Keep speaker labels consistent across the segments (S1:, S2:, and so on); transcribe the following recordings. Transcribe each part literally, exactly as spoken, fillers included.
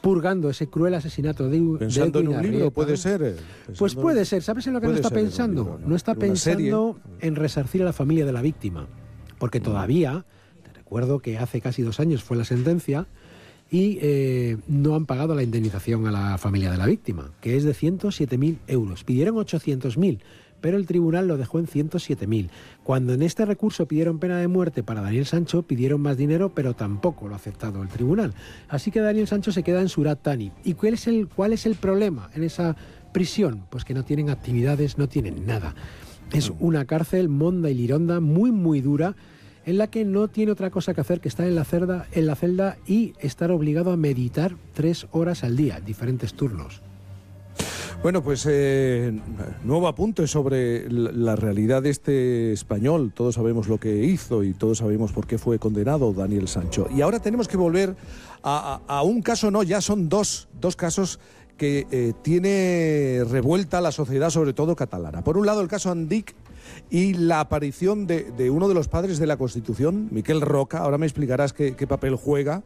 S1: purgando ese cruel asesinato de,
S2: pensando
S1: de
S2: en un libro, puede ser. Eh,
S1: pues puede ser. ¿Sabes en lo que no está pensando? Libro, ¿no? no está pensando en resarcir a la familia de la víctima, porque mm. todavía, te recuerdo que hace casi dos años fue la sentencia y eh, no han pagado la indemnización a la familia de la víctima, que es de ciento siete mil euros. Pidieron ochocientos mil, pero el tribunal lo dejó en ciento siete mil. Cuando en este recurso pidieron pena de muerte para Daniel Sancho, pidieron más dinero, pero tampoco lo ha aceptado el tribunal. Así que Daniel Sancho se queda en Surat Thani. ¿Y cuál es el, cuál es el problema en esa prisión? Pues que no tienen actividades, no tienen nada. Es una cárcel monda y lironda muy, muy dura, en la que no tiene otra cosa que hacer que estar en la celda, en la celda y estar obligado a meditar tres horas al día, diferentes turnos.
S2: Bueno, pues eh, nuevo apunte sobre la realidad de este español. Todos sabemos lo que hizo y todos sabemos por qué fue condenado Daniel Sancho. Y ahora tenemos que volver a, a, a un caso, no, ya son dos, dos casos que eh, tiene revuelta la sociedad, sobre todo catalana. Por un lado, el caso Andic y la aparición de, de uno de los padres de la Constitución, Miquel Roca. Ahora me explicarás qué, qué papel juega.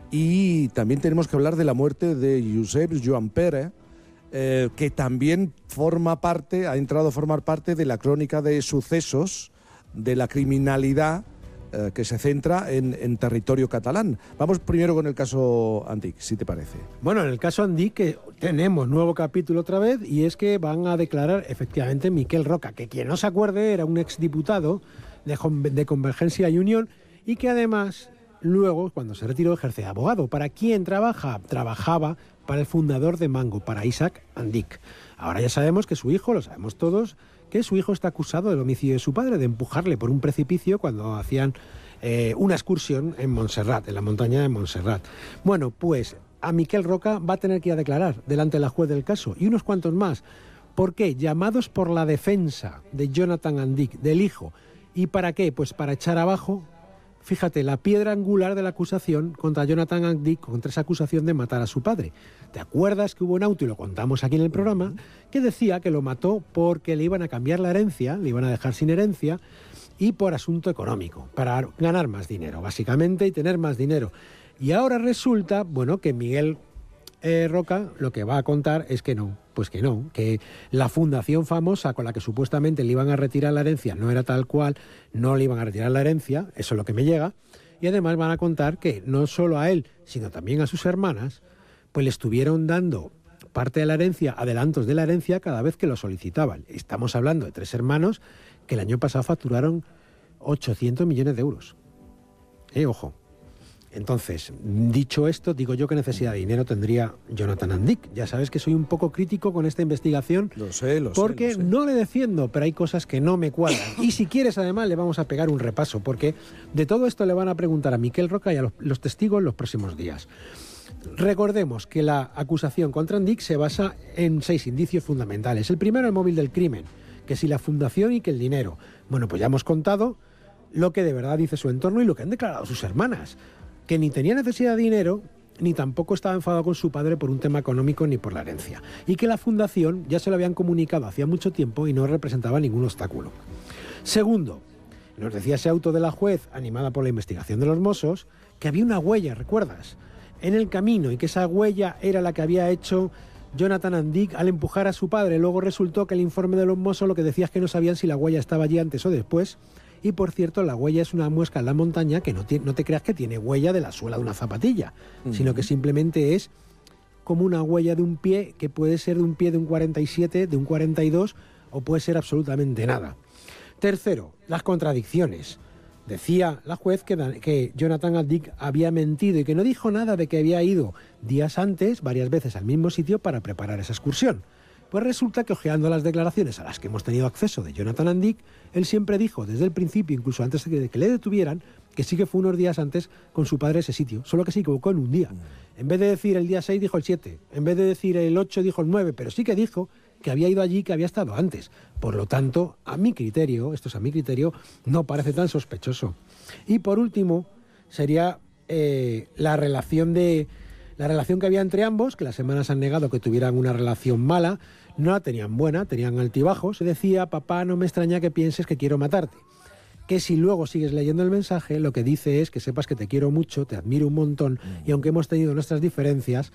S2: Y también tenemos que hablar de la muerte de Josep Joan Pere, eh, que también forma parte, ha entrado a formar parte de la crónica de sucesos de la criminalidad eh, que se centra en, en territorio catalán. Vamos primero con el caso Andic, si te parece.
S1: Bueno, en el caso Andic que tenemos nuevo capítulo otra vez, y es que van a declarar efectivamente Miquel Roca, que quien no se acuerde era un exdiputado de, de Convergencia y Unión, y que además luego, cuando se retiró, ejerce de abogado. ¿Para quién trabaja? Trabajaba para el fundador de Mango, para Isaac Andic. Ahora ya sabemos que su hijo, lo sabemos todos, que su hijo está acusado del homicidio de su padre, de empujarle por un precipicio cuando hacían eh, una excursión en Montserrat, en la montaña de Montserrat. Bueno, pues a Miquel Roca va a tener que ir a declarar delante de la juez del caso, y unos cuantos más. ¿Por qué? Llamados por la defensa de Jonathan Andic, del hijo. ¿Y para qué? Pues para echar abajo, fíjate, la piedra angular de la acusación contra Jonathan Andic, contra esa acusación de matar a su padre. ¿Te acuerdas que hubo un auto, y lo contamos aquí en el programa, que decía que lo mató porque le iban a cambiar la herencia, le iban a dejar sin herencia, y por asunto económico, para ganar más dinero, básicamente, y tener más dinero? Y ahora resulta, bueno, que Miguel eh, Roca lo que va a contar es que no, pues que no, que la fundación famosa con la que supuestamente le iban a retirar la herencia no era tal cual, no le iban a retirar la herencia, eso es lo que me llega, y además van a contar que no solo a él, sino también a sus hermanas, pues le estuvieron dando parte de la herencia, adelantos de la herencia cada vez que lo solicitaban. Estamos hablando de tres hermanos que el año pasado facturaron ochocientos millones de euros. Eh, ojo. Entonces, dicho esto, digo yo qué necesidad de dinero tendría Jonathan Andic. Ya sabes que soy un poco crítico con esta investigación.
S2: Lo sé, lo sé.
S1: Porque
S2: lo sé.
S1: no le defiendo, pero hay cosas que no me cuadran. Y si quieres, además, le vamos a pegar un repaso, porque de todo esto le van a preguntar a Miquel Roca y a los, los testigos en los próximos días. Recordemos que la acusación contra Andic se basa en seis indicios fundamentales. El primero, el móvil del crimen, que si la fundación y que el dinero. Bueno, pues ya hemos contado lo que de verdad dice su entorno y lo que han declarado sus hermanas, que ni tenía necesidad de dinero, ni tampoco estaba enfadado con su padre por un tema económico ni por la herencia. Y que la fundación ya se lo habían comunicado hacía mucho tiempo y no representaba ningún obstáculo. Segundo, nos decía ese auto de la juez, animada por la investigación de los Mossos, que había una huella, ¿recuerdas?, en el camino, y que esa huella era la que había hecho Jonathan Andic al empujar a su padre. Luego resultó que el informe de los Mossos lo que decía es que no sabían si la huella estaba allí antes o después. Y por cierto, la huella es una muesca en la montaña que no, tiene, no te creas que tiene huella de la suela de una zapatilla, uh-huh. sino que simplemente es como una huella de un pie, que puede ser de un pie de un cuarenta y siete, de un cuarenta y dos, o puede ser absolutamente nada. Tercero, las contradicciones. Decía la juez que, que Jonathan Andic había mentido y que no dijo nada de que había ido días antes, varias veces al mismo sitio, para preparar esa excursión. Pues resulta que, hojeando las declaraciones a las que hemos tenido acceso de Jonathan Andic, él siempre dijo desde el principio, incluso antes de que, de que le detuvieran, que sí que fue unos días antes con su padre a ese sitio, solo que se equivocó en un día. En vez de decir el día seis, dijo el siete, en vez de decir el ocho, dijo el nueve, pero sí que dijo que había ido allí, que había estado antes. Por lo tanto, a mi criterio, esto es a mi criterio, no parece tan sospechoso. Y por último, sería eh, la relación de... La relación que había entre ambos, que las hermanas han negado que tuvieran una relación mala, no la tenían buena, tenían altibajos. Se decía, papá, no me extraña que pienses que quiero matarte. Que si luego sigues leyendo el mensaje, lo que dice es que sepas que te quiero mucho, te admiro un montón, y aunque hemos tenido nuestras diferencias,